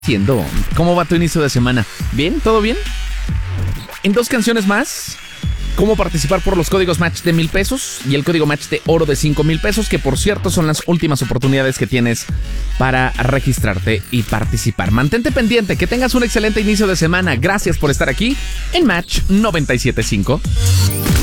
Siendo, ¿cómo va tu inicio de semana? ¿Bien? ¿Todo bien? En 2 canciones más, cómo participar por los códigos match de $1,000 y el código match de oro de $5,000, que por cierto son las últimas oportunidades que tienes para registrarte y participar. Mantente pendiente, que tengas un excelente inicio de semana. Gracias por estar aquí en Match 97.5.